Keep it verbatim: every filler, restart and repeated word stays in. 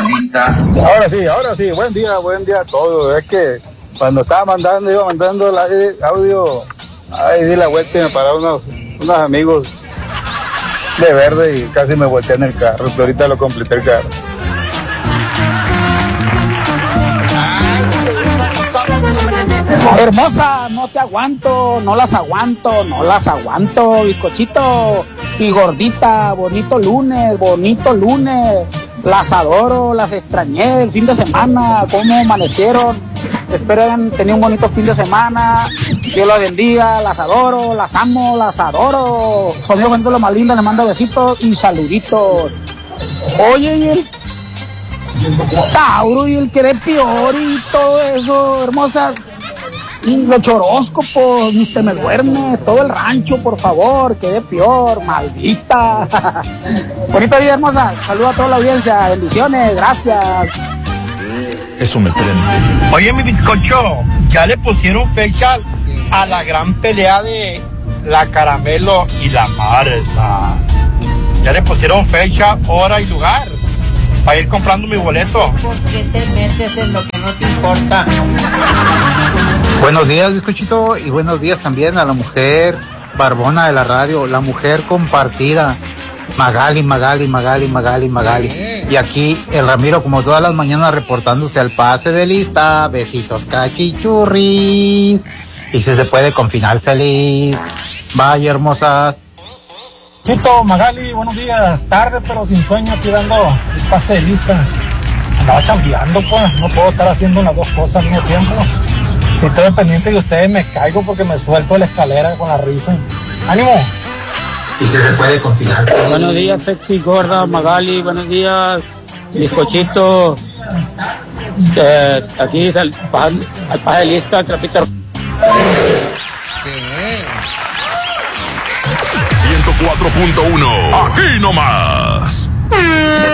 lista. Ahora sí, ahora sí, buen día, buen día a todos. Es que cuando estaba mandando, iba mandando el audio, ahí di la vuelta y me pararon unos, unos amigos de verde y casi me volteé en el carro, pero ahorita lo completé el carro. Hermosa, no te aguanto, no las aguanto, no las aguanto, bizcochito. Y gordita, bonito lunes, bonito lunes. Las adoro, las extrañé el fin de semana, cómo amanecieron. Espero hayan tenido un bonito fin de semana. Dios las bendiga, las adoro, las amo, las adoro. Son Dios gente lo más linda, les mando besitos y saluditos. Oye, y el Tauro y el que ve peor y todo eso, hermosa. Y los choróscopos, mister Me Duerme, todo el rancho, por favor, que de peor, maldita. Bonito día, hermosa. Saludos a toda la audiencia, bendiciones, gracias. Eso me prende. Oye, mi bizcocho, ya le pusieron fecha a la gran pelea de la Caramelo y la Marta. Ya le pusieron fecha, hora y lugar para ir comprando mi boleto. ¿Por qué te metes en lo que no te importa? Buenos días, bizcochito, y buenos días también a la mujer barbona de la radio, la mujer compartida, Magali, Magali, Magali, Magali, Magali. Y aquí el Ramiro, como todas las mañanas, reportándose al pase de lista. Besitos, cachichurris. Y si se puede, con final feliz. Vaya, hermosas. Chito, Magali, buenos días. Tarde, pero sin sueño, aquí dando el pase de lista. Andaba chambeando, pues. No puedo estar haciendo las dos cosas al mismo tiempo. Si estoy pendiente de ustedes, me caigo porque me suelto de la escalera con la risa. ¡Ánimo! Y si se puede, con final feliz. Buenos días, sexy gorda, Magali, buenos días, bizcochito. Eh, aquí al pase de lista, trapito. ciento cuatro punto uno. Aquí nomás.